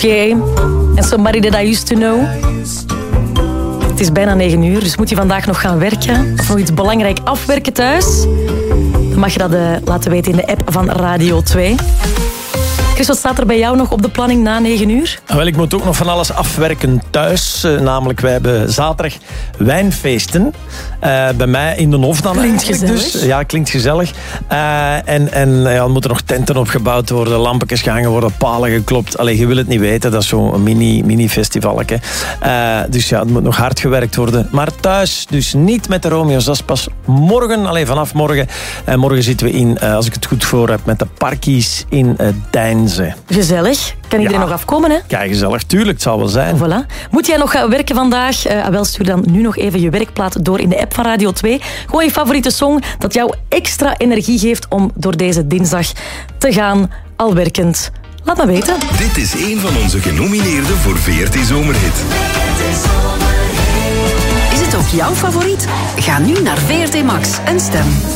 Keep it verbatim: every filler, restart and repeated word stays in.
Gautier en Somebody That I Used To Know. Het is bijna negen uur, dus moet je vandaag nog gaan werken of nog iets belangrijk afwerken thuis? Dan mag je dat uh, laten weten in de app van Radio twee. Chris, wat staat er bij jou nog op de planning na negen uur? Wel, ik moet ook nog van alles afwerken thuis. Uh, namelijk, wij hebben zaterdag wijnfeesten. Uh, bij mij in de hof dan. Klinkt gezellig. Dus, ja, klinkt gezellig. Uh, en en ja, er moeten nog tenten opgebouwd worden, lampjes gehangen worden, palen geklopt. Allee, je wil het niet weten, dat is zo'n mini, mini-festivaletje. Uh, dus ja, het moet nog hard gewerkt worden. Maar thuis, dus niet met de Romeo's. Dat is pas morgen, alleen vanaf morgen. En morgen zitten we in, uh, als ik het goed voor heb, met de parkies in uh, Dein. Gezellig. Kan iedereen Ja. nog afkomen, hè? Kijk, gezellig. Tuurlijk, het zal wel zijn. Voilà. Moet jij nog gaan werken vandaag? Uh, wel, stuur dan nu nog even je werkplaat door in de app van Radio twee. Gewoon je favoriete song dat jou extra energie geeft om door deze dinsdag te gaan, al werkend. Laat me weten. Dit is een van onze genomineerden voor V R T Zomerhit. Is het ook jouw favoriet? Ga nu naar V R T Max en stem.